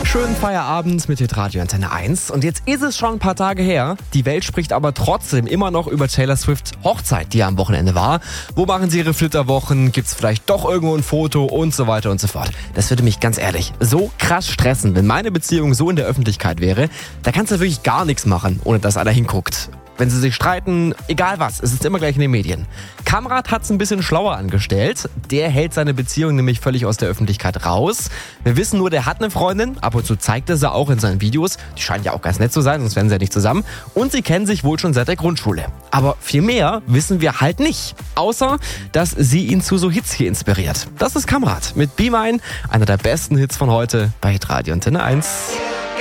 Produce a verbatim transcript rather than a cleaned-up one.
Schönen Feierabend mit Hitradio Antenne eins. Und jetzt ist es schon ein paar Tage her. Die Welt spricht aber trotzdem immer noch über Taylor Swift Hochzeit, die ja am Wochenende war. Wo machen sie ihre Flitterwochen? Gibt's vielleicht doch irgendwo ein Foto? Und so weiter und so fort. Das würde mich ganz ehrlich so krass stressen, wenn meine Beziehung so in der Öffentlichkeit wäre. Da kannst du wirklich gar nichts machen, ohne dass einer hinguckt. Wenn sie sich streiten, egal was, es ist immer gleich in den Medien. Kamrat hat's ein bisschen schlauer angestellt. Der hält seine Beziehung nämlich völlig aus der Öffentlichkeit raus. Wir wissen nur, der hat eine Freundin. Ab und zu zeigt er sie auch in seinen Videos. Die scheint ja auch ganz nett zu sein, sonst wären sie ja nicht zusammen. Und sie kennen sich wohl schon seit der Grundschule. Aber viel mehr wissen wir halt nicht. Außer, dass sie ihn zu so Hits hier inspiriert. Das ist Kamrat mit Be Mine, einer der besten Hits von heute bei Hitradio Antenne eins.